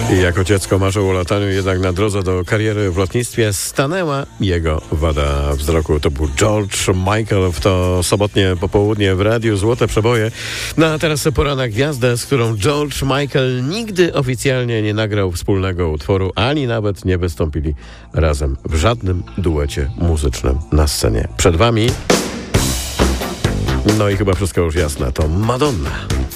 I jako dziecko marzył o lataniu, jednak na drodze do kariery w lotnictwie stanęła jego wada wzroku. To był George Michael w to sobotnie popołudnie w radiu Złote Przeboje. No a teraz pora na gwiazdę, z którą George Michael nigdy oficjalnie nie nagrał wspólnego utworu, ani nawet nie wystąpili razem w żadnym duecie muzycznym na scenie. Przed wami, no i chyba wszystko już jasne, to Madonna.